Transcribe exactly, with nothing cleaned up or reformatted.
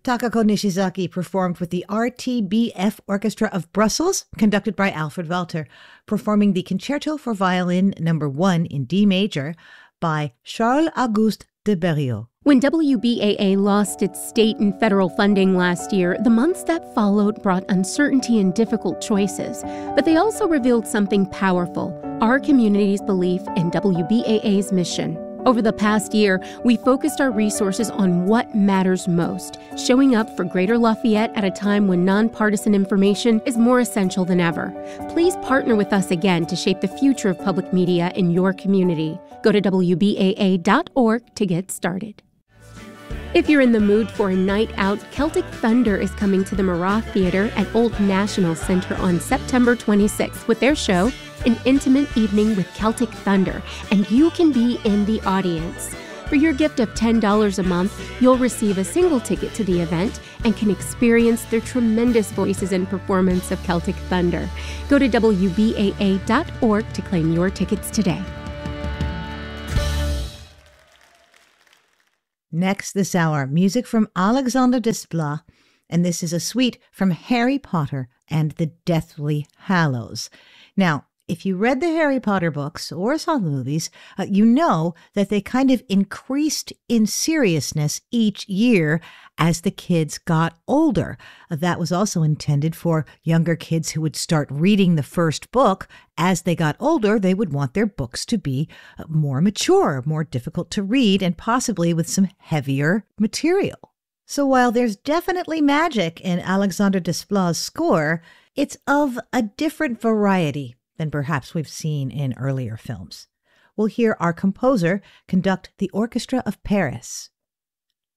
Takako Nishizaki performed with the R T B F Orchestra of Brussels, conducted by Alfred Walter, performing the Concerto for Violin number one in D major by Charles-Auguste de Berriot. When W B A A lost its state and federal funding last year, the months that followed brought uncertainty and difficult choices. But they also revealed something powerful, our community's belief in W B A A's mission. Over the past year, we focused our resources on what matters most, showing up for Greater Lafayette at a time when nonpartisan information is more essential than ever. Please partner with us again to shape the future of public media in your community. Go to W B A A dot org to get started. If you're in the mood for a night out, Celtic Thunder is coming to the Marat Theater at Old National Center on September twenty-sixth with their show, An Intimate Evening with Celtic Thunder, and you can be in the audience. For your gift of ten dollars a month, you'll receive a single ticket to the event and can experience their tremendous voices and performance of Celtic Thunder. Go to W B A A dot org to claim your tickets today. Next this hour, music from Alexander Desplat, and this is a suite from Harry Potter and the Deathly Hallows. Now, if you read the Harry Potter books or saw the movies, uh, you know that they kind of increased in seriousness each year as the kids got older. Uh, that was also intended for younger kids who would start reading the first book. As they got older, they would want their books to be uh, more mature, more difficult to read, and possibly with some heavier material. So while there's definitely magic in Alexander Desplat's score, it's of a different variety than perhaps we've seen in earlier films. We'll hear our composer conduct the Orchestra of Paris.